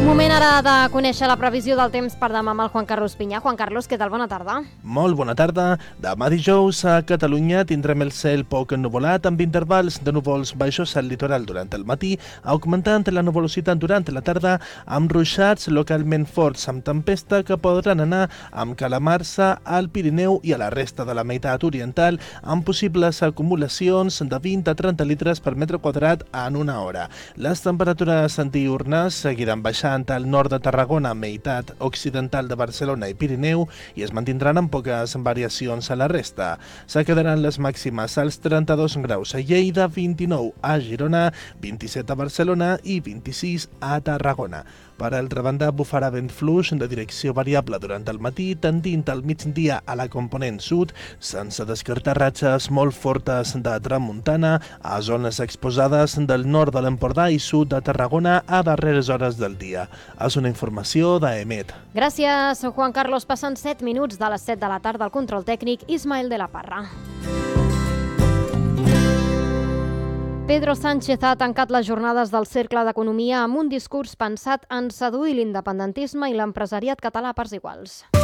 Moment ara de conèixer la previsió del temps per demà amb el Juan Carlos Pinyà. Juan Carlos, què tal? Bona tarda. Molt bona tarda. Demà dijous a Catalunya tindrem el cel poc ennuvolat amb intervals de núvols baixos al litoral durant el matí, augmentant la nuvolositat durant la tarda amb ruixats localment forts amb tempesta que podran anar amb calamarsa al Pirineu i a la resta de la meitat oriental amb possibles acumulacions de 20 a 30 litres per metre quadrat en una hora. Les temperatures diürnes seguiran baixant al nord de Tarragona, meitat occidental de Barcelona i Pirineu, i es mantindran amb poques variacions a la resta. Se quedaran les màximes als 32 graus a Lleida, 29 a Girona, 27 a Barcelona i 26 a Tarragona. Per altra banda, bufarà vent fluix de direcció variable durant el matí, tendint al migdia a la component sud, sense descartar ratxes molt fortes de tramuntana a zones exposades del nord de l'Empordà i sud de Tarragona a darreres hores del dia. És una informació d'EMET. Gràcies, Juan Carlos. Passen 7 minuts de les 7 de la tarda al control tècnic, Ismael de la Parra. Pedro Sánchez ha tancat les jornades del Cercle d'Economia amb un discurs pensat en seduir l'independentisme i l'empresariat català a parts iguals.